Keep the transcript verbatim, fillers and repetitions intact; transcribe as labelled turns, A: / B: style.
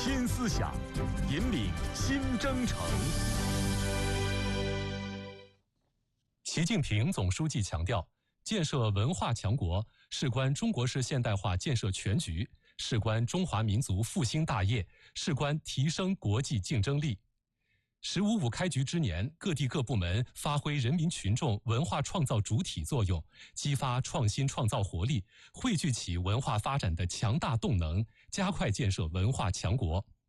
A: 新思想，引领新征程。
B: 习近平总书记强调，建设文化强国事关中国式现代化建设全局，事关中华民族复兴大业，事关提升国际竞争力。十五五开局之年，各地各部门发挥人民群众文化创造主体作用，激发创新创造活力，汇聚起文化发展的强大动能，加快建设文化强国。